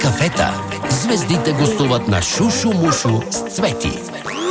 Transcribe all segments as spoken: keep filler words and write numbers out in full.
кафета. Звездите гостуват на Шушу Мушу с Цвети.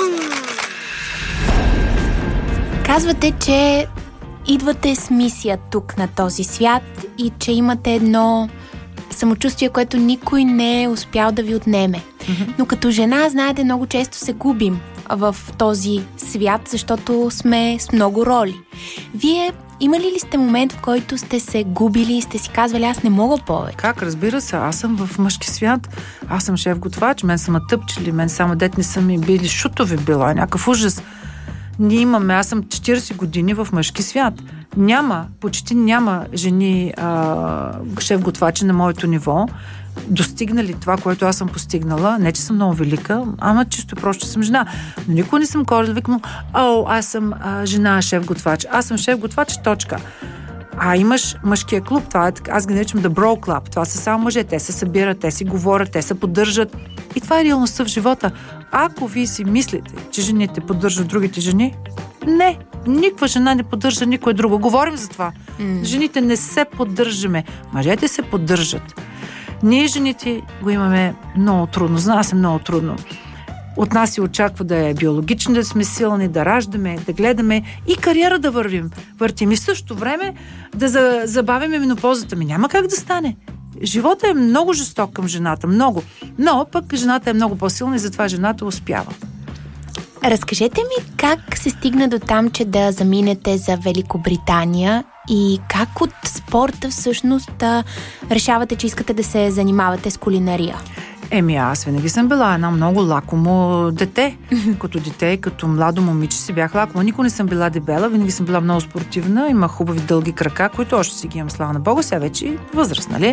Казвате, че идвате с мисия тук на този свят и че имате едно самочувствие, което никой не е успял да ви отнеме. Mm-hmm. Но като жена, знаете, много често се губим в този свят, защото сме с много роли. Вие имали ли сте момент, в който сте се губили и сте си казвали, аз не мога повече? Как, разбира се, аз съм в мъжки свят, аз съм шеф-готвач, мен са ме тъпчели, мен само дет не са ми били шутови, било е някакъв ужас. Ние имаме, аз съм четирийсет години в мъжки свят. Няма, почти няма жени а, шеф-готвачи на моето ниво, достигнали това, което аз съм постигнала. Не, че съм много велика, ама чисто просто, че съм жена. Но никога не съм корила, викам, о, аз съм а, жена шеф-готвач. Аз съм шеф-готвач, точка. А имаш мъжкия клуб, това е, аз ги наричам The Bro Club. Това са само мъже, те се събират, те си говорят, те се поддържат. И това е реалността в живота. Ако вие си мислите, че жените поддържат другите жени, не, никаква жена не поддържа никой друго. Говорим за това. Mm. Жените не се поддържаме, мъжете се поддържат. Ние, жените, го имаме много трудно. За нас е много трудно. От нас се очаква да е биологично, да сме силни, да раждаме, да гледаме и кариера да вървим. Въртим и в същото време да забавяме менопозата. Ми няма как да стане. Живота е много жесток към жената, много. Но пък жената е много по-силна и затова жената успява. Разкажете ми как се стигна до там, че да заминете за Великобритания и как от спорта всъщност да решавате, че искате да се занимавате с кулинария? Еми, аз винаги съм била едно много лакомо дете. Като дете, като младо момиче си бях лакома. Никога не съм била дебела, винаги съм била много спортивна. Имах хубави дълги крака, които още си ги имам, слава на Бога. Сега вече възраст, нали?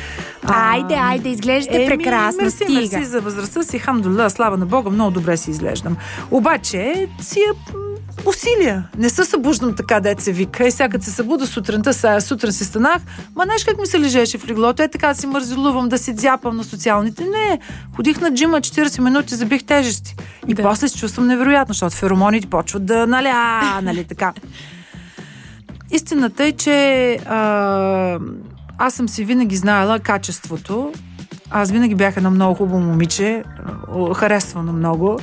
А, айде, айде, изглеждате еми, прекрасно. Мерси, стига. мерси за възрастта си, хамдула, слава на Бога, много добре си изглеждам. Обаче, си е усилия. Не се събуждам така, дет се вика. И сега, като се събуда сутринта, сега сутрин си станах, ма знаеш как ми се лежеше в леглото? Е така си мързелувам, да си дзяпам на социалните. Не, ходих на джима четирийсет минути, забих тежести. И да. После се чувствам невероятно, защото феромоните почват да, нали, а, нали, така. Истината е, че а, аз съм си винаги знаела качеството. Аз винаги бях едно много хубаво момиче, харесвано много.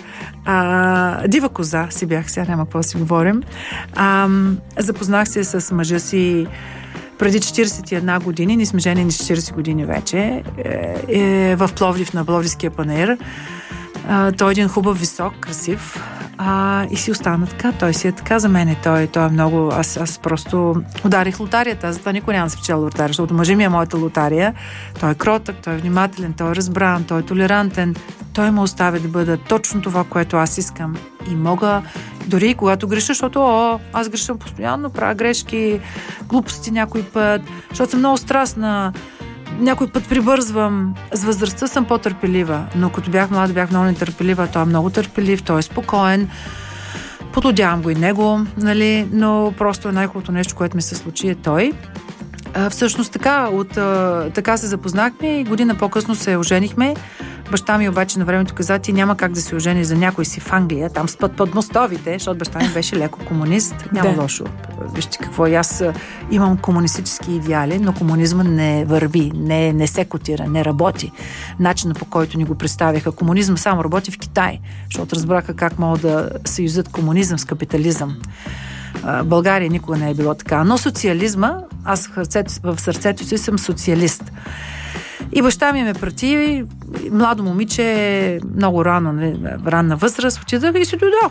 А, дива коза си бях, сега няма какво да си говорим. А, запознах се с мъжа си преди четирийсет и една години, ние сме женени с четирийсет години вече, е, е, в Пловдив, на Пловдивския панаир. А, той е един хубав, висок, красив а, и си остана така. Той си е така за мен. Той, той е много... Аз, аз просто ударих лотарията. Затова никой няма да спечеля лотария, защото мъжа ми е моята лотария. Той е кротък, той е внимателен, той е разбран, той е толерантен. Той ме оставя да бъда точно това, което аз искам. И мога, дори и когато греша, защото о, аз грешам постоянно, правя грешки, глупости някой път, защото съм много страстна. Някой път прибързвам. С възрастта съм по-търпелива, но като бях млада, бях много нетърпелива. Той е много търпелив, той е спокоен. Пододявам го и него, нали, но просто е най-хубавото нещо, което ми се случи е той. А, всъщност така, от, а, така се запознахме и година по-късно се оженихме. Баща ми обаче на времето каза, ти няма как да се ожени за някой си в Англия, там спът под мостовите, защото баща ми беше леко комунист. Няма да. Лошо. Вижте какво, аз имам комунистически идеали, но комунизма не върви, не, не се котира, не работи. Начинът, по който ни го представяха. Комунизма само работи в Китай, защото разбраха как могат да съюзат комунизъм с капитализъм. България никога не е било така. Но социализма, аз в сърцето, в сърцето си съм социалист. И баща ми ме прати, младо момиче, много рано, ранна възраст, отидах и си дойдох